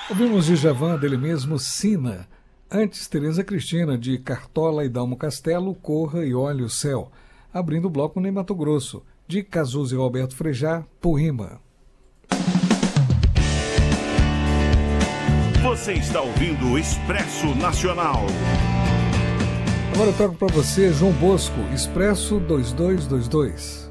Ouvimos de Djavan, dele mesmo, Sina. Antes, Tereza Cristina, de Cartola e Dalmo Castelo, Corra e Olhe o Céu. Abrindo o bloco Ney Matogrosso, de Cazuza e Roberto Frejá, Poema. Você está ouvindo o Expresso Nacional. Agora eu trago para você João Bosco, Expresso 2222.